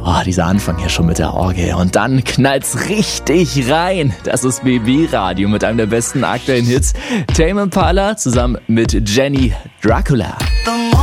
Oh, dieser Anfang hier schon mit der Orgel. Und dann knallt's richtig rein. Das ist BB Radio mit einem der besten aktuellen Hits. Tame Impala zusammen mit Jenny Dracula.